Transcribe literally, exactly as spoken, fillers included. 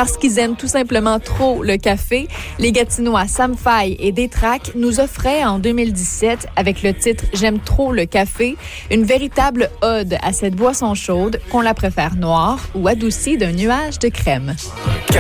parce qu'ils aiment tout simplement trop le café, les Gatinois Sam Faye et Détrac nous offraient en deux mille dix-sept, avec le titre « J'aime trop le café », une véritable ode à cette boisson chaude, qu'on la préfère noire ou adoucie d'un nuage de crème.